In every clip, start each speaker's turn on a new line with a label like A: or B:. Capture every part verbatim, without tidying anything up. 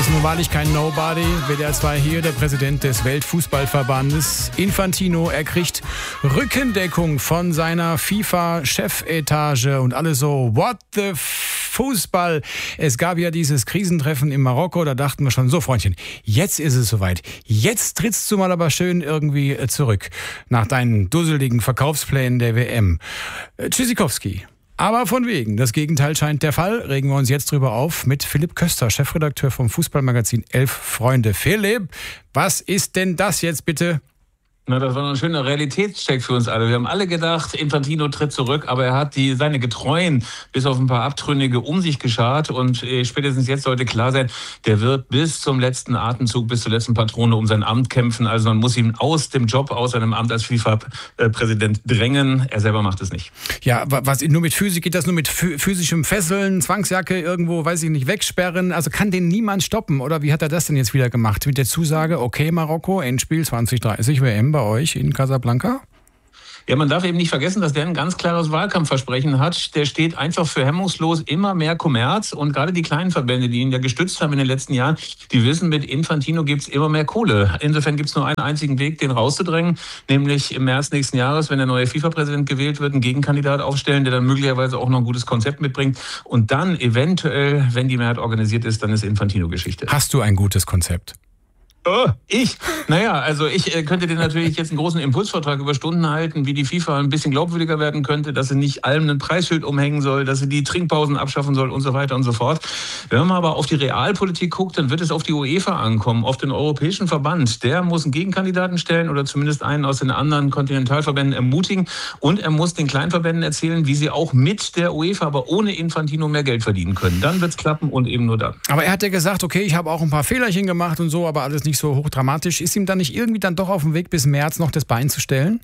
A: ist nun wahrlich kein Nobody. W D R zwei hier, der Präsident des Weltfußballverbandes Infantino. Er kriegt Rückendeckung von seiner FIFA-Chefetage und alle so, what the Fußball. Es gab ja dieses Krisentreffen in Marokko, da dachten wir schon, so Freundchen, jetzt ist es soweit. Jetzt trittst du mal aber schön irgendwie zurück nach deinen dusseligen Verkaufsplänen der W M. Tschüssikowski. Aber von wegen. Das Gegenteil scheint der Fall. Regen wir uns jetzt drüber auf mit Philipp Köster, Chefredakteur vom Fußballmagazin Elf Freunde. Philipp, was ist denn das jetzt bitte?
B: Na, das war noch ein schöner Realitätscheck für uns alle. Wir haben alle gedacht, Infantino tritt zurück, aber er hat die seine Getreuen bis auf ein paar Abtrünnige um sich geschart und äh, spätestens jetzt sollte klar sein, der wird bis zum letzten Atemzug, bis zur letzten Patrone um sein Amt kämpfen. Also man muss ihn aus dem Job, aus seinem Amt als FIFA-Präsident drängen. Er selber macht es nicht.
A: Ja, was nur mit Physik geht das nur mit physischem Fesseln, Zwangsjacke irgendwo, weiß ich nicht, wegsperren. Also kann den niemand stoppen, oder wie hat er das denn jetzt wieder gemacht? Mit der Zusage, okay Marokko, Endspiel zwanzig dreißig W M bei euch in Casablanca?
B: Ja, man darf eben nicht vergessen, dass der ein ganz klares Wahlkampfversprechen hat. Der steht einfach für hemmungslos immer mehr Kommerz. Und gerade die kleinen Verbände, die ihn ja gestützt haben in den letzten Jahren, die wissen, mit Infantino gibt es immer mehr Kohle. Insofern gibt es nur einen einzigen Weg, den rauszudrängen, nämlich im März nächsten Jahres, wenn der neue FIFA-Präsident gewählt wird, einen Gegenkandidat aufstellen, der dann möglicherweise auch noch ein gutes Konzept mitbringt. Und dann eventuell, wenn die Mehrheit organisiert ist, dann ist Infantino Geschichte.
A: Hast du ein gutes Konzept?
B: Oh, ich? Naja, also ich äh, könnte dir natürlich jetzt einen großen Impulsvortrag über Stunden halten, wie die FIFA ein bisschen glaubwürdiger werden könnte, dass sie nicht allem ein Preisschild umhängen soll, dass sie die Trinkpausen abschaffen soll und so weiter und so fort. Wenn man aber auf die Realpolitik guckt, dann wird es auf die UEFA ankommen, auf den Europäischen Verband. Der muss einen Gegenkandidaten stellen oder zumindest einen aus den anderen Kontinentalverbänden ermutigen und er muss den Kleinverbänden erzählen, wie sie auch mit der UEFA, aber ohne Infantino mehr Geld verdienen können. Dann wird's klappen und eben nur dann.
A: Aber er hat ja gesagt, okay, ich habe auch ein paar Fehlerchen gemacht und so, aber alles nicht so hochdramatisch. Ist ihm dann nicht irgendwie dann doch auf dem Weg bis März noch das Bein zu stellen?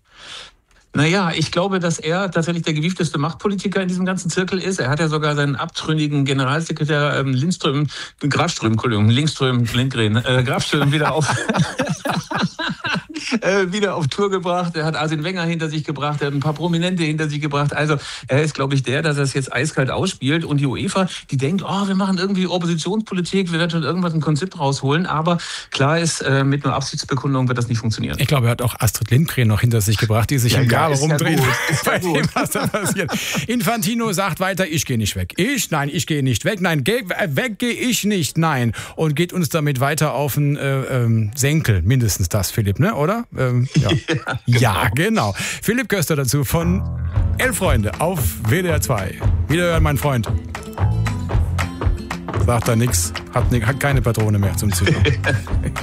B: Naja, ich glaube, dass er tatsächlich der gewiefteste Machtpolitiker in diesem ganzen Zirkel ist. Er hat ja sogar seinen abtrünnigen Generalsekretär ähm, Lindström, Grafström, Entschuldigung, Lindström, Lindgren, äh, Grafström wieder auf... Äh, wieder auf Tour gebracht. Er hat Arsene Wenger hinter sich gebracht, er hat ein paar Prominente hinter sich gebracht. Also er ist, glaube ich, der, dass er es jetzt eiskalt ausspielt. Und die UEFA, die denkt, oh, wir machen irgendwie Oppositionspolitik, wir werden schon irgendwas ein Konzept rausholen. Aber klar ist, äh, mit einer Absichtsbekundung wird das nicht funktionieren.
A: Ich glaube, er hat auch Astrid Lindgren noch hinter sich gebracht, die sich ja, im Grabe ja, rumdreht.
B: Ja bei dem,
A: was da passiert. Infantino sagt weiter, ich gehe nicht weg. Ich? Nein, ich gehe nicht weg. Nein, geh, weg gehe ich nicht. Nein. Und geht uns damit weiter auf den äh, ähm, Senkel. Mindestens das, Philipp, ne? Oder? Ähm, ja. Ja, genau. Ja, genau. Philipp Köster dazu von Elf Freunde auf W D R zwei. Wiederhören, mein Freund. Sagt da nix, hat, hat keine Patrone mehr zum Zünden.